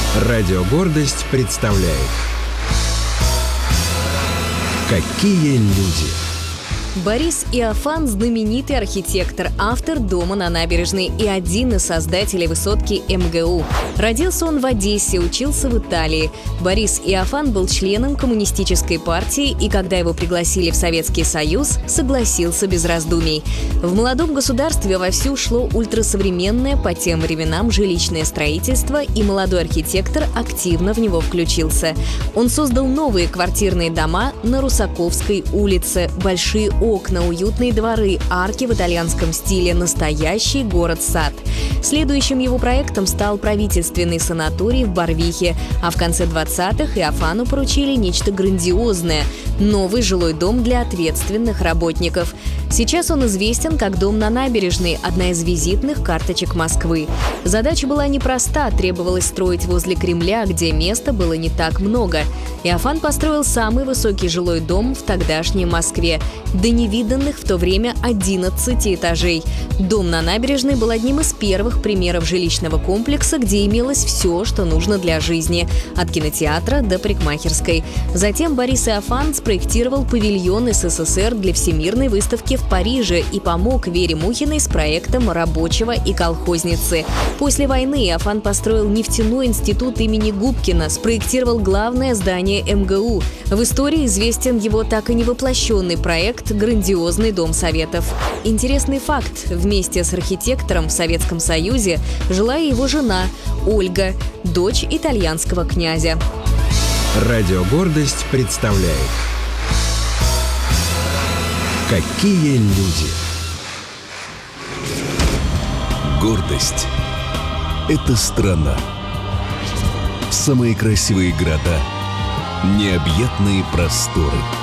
Радио «Гордость» представляет. Какие люди! Борис Иофан – знаменитый архитектор, автор дома на набережной и один из создателей высотки МГУ. Родился он в Одессе, учился в Италии. Борис Иофан был членом коммунистической партии и, когда его пригласили в Советский Союз, согласился без раздумий. В молодом государстве вовсю шло ультрасовременное по тем временам жилищное строительство, и молодой архитектор активно в него включился. Он создал новые квартирные дома на Русаковской улице, большие окна, уютные дворы, арки в итальянском стиле, настоящий город-сад. Следующим его проектом стал правительственный санаторий в Барвихе, а в конце 20-х Иофану поручили нечто грандиозное – новый жилой дом для ответственных работников. Сейчас он известен как дом на набережной, одна из визитных карточек Москвы. Задача была непроста, требовалось строить возле Кремля, где места было не так много. Иофан построил самый высокий жилой дом в тогдашней Москве, до невиданных в то время 11 этажей. Дом на набережной был одним из первых примеров жилищного комплекса, где имелось все, что нужно для жизни – от кинотеатра до парикмахерской. Затем Борис Иофан спроектировал павильон СССР для Всемирной выставки в Париже и помог Вере Мухиной с проектом «Рабочего и колхозницы». После войны Иофан построил нефтяной институт имени Губкина, спроектировал главное здание МГУ. В истории известен его так и не воплощенный проект «Грандиозный дом Советов». Интересный факт: вместе с архитектором в Советском Союзе жила и его жена Ольга, дочь итальянского князя. Радио «Гордость» представляет. Какие люди! Гордость – это страна. Самые красивые города, необъятные просторы.